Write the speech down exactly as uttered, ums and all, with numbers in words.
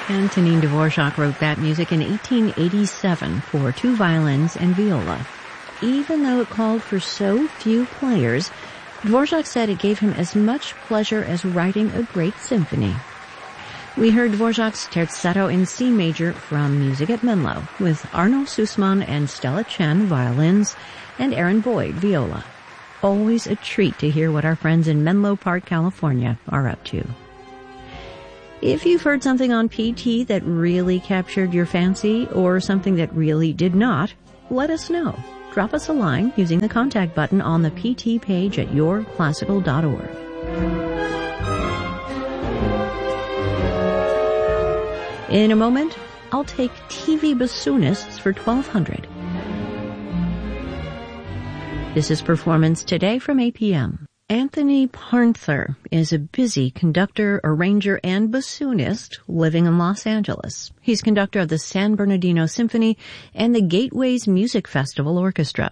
Antonin Dvorak wrote that music in eighteen eighty-seven for two violins and viola. Even though it called for so few players, Dvorak said it gave him as much pleasure as writing a great symphony. We heard Dvorak's Terzetto in C major from Music at Menlo, with Arno Sussman and Stella Chen violins and Aaron Boyd viola. Always a treat to hear what our friends in Menlo Park, California are up to. If you've heard something on P T that really captured your fancy or something that really did not, let us know. Drop us a line using the contact button on the P T page at your classical dot org. In a moment, I'll take T V bassoonists for twelve hundred. This is Performance Today from A P M. Anthony Parnther is a busy conductor, arranger, and bassoonist living in Los Angeles. He's conductor of the San Bernardino Symphony and the Gateways Music Festival Orchestra.